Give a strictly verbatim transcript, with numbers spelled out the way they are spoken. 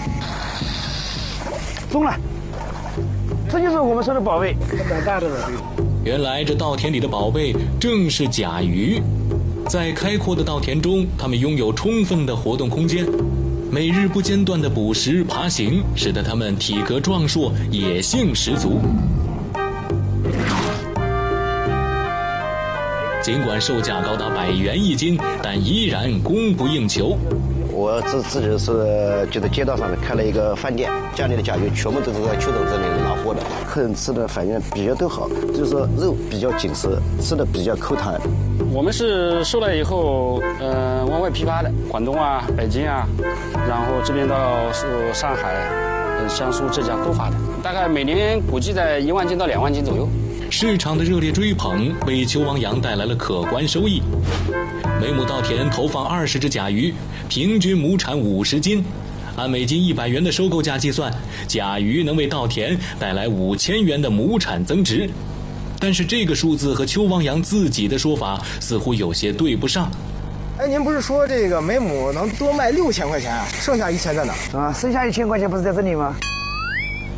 中了，这就是我们说的宝贝，蛮大的宝贝。 原来这稻田里的宝贝正是甲鱼。在开阔的稻田中，它们拥有充分的活动空间，每日不间断的捕食爬行，使得它们体格壮硕，野性十足。尽管售价高达百元一斤，但依然供不应求。 我自自己是就在街道上面开了一个饭店，家里的甲鱼全部都是在邱总这里拿货的，客人吃的反应比较都好，就是说肉比较紧实，吃的比较口弹。 我们是收了以后，呃，往外批发的，广东啊、北京啊，然后这边到是上海、呃、江苏、浙江都发的，大概每年估计在一万斤到两万斤左右。 市场的热烈追捧为邱王阳带来了可观收益。每亩稻田投放二十只甲鱼，平均亩产五十斤。按每斤一百元的收购价计算，甲鱼能为稻田带来五千元的亩产增值。但是这个数字和邱王阳自己的说法似乎有些对不上。 哎，您不是说这个每亩能多卖六千块钱啊？剩下一千在哪？ 啊，剩下一千块钱不是在这里吗？